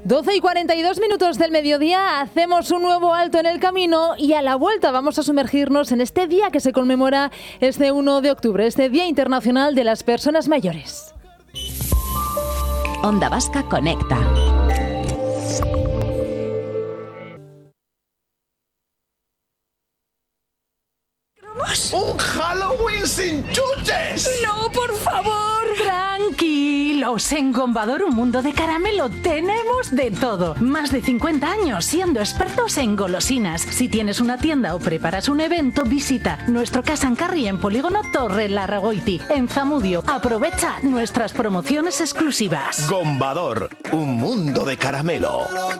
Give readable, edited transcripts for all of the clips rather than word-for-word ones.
12:42 del mediodía, hacemos un nuevo alto en el camino y a la vuelta vamos a sumergirnos en este día que se conmemora este 1 de octubre, este Día Internacional de las Personas Mayores. Onda Vasca Conecta. ¡Un Halloween sin chuches! ¡No, por favor! Tranquilos, en Gombador, un mundo de caramelo, tenemos de todo. Más de 50 años siendo expertos en golosinas. Si tienes una tienda o preparas un evento, visita nuestro Cash & Carry en Polígono Torre Larragoiti, en Zamudio. Aprovecha nuestras promociones exclusivas. Gombador, un mundo de caramelo.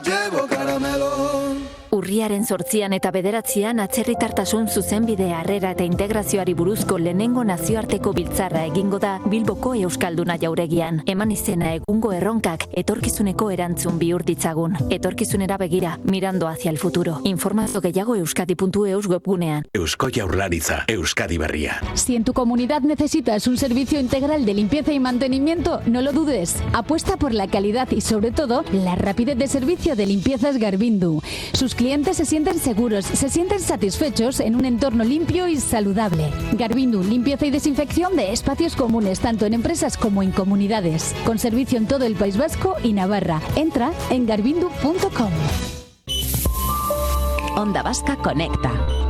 Urriaren 8 eta 9 atzerritartasun zuzenbide harrera eta integrazioari buruzko lehenengo nazioarteko biltzarra egingo da Bilboko Euskalduna jauregian. Eman izena egungo erronkak etorkizuneko erantzun bihur ditzagun. Etorkizunera begira, mirando hacia el futuro. Informazio gehiago euskadi.eus webgunean. Eusko Jaurlaritza, Euskadi Berria. Si en tu comunidad necesitas un servicio integral de limpieza y mantenimiento, no lo dudes. Apuesta por la calidad y sobre todo la rapidez de servicio de Limpiezas Garbindu. Sus clientes se sienten seguros, se sienten satisfechos en un entorno limpio y saludable. Garbindu, limpieza y desinfección de espacios comunes, tanto en empresas como en comunidades. Con servicio en todo el País Vasco y Navarra. Entra en garbindu.com. Onda Vasca Conecta.